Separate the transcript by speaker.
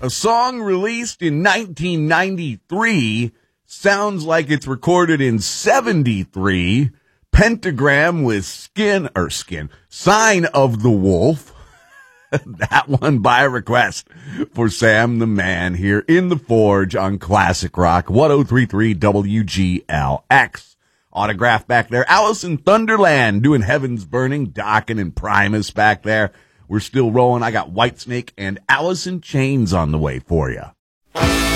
Speaker 1: A song released in 1993 sounds like it's recorded in 73. Pentagram with Sign of the Wolf. That one by request for Sam the Man here in the Forge on Classic Rock 1033 WGLX. Autograph back there. Allison Thunderland doing Heaven's Burning. Dokken and Primus back there. We're still rolling. I got Whitesnake and Alice in Chains on the way for you.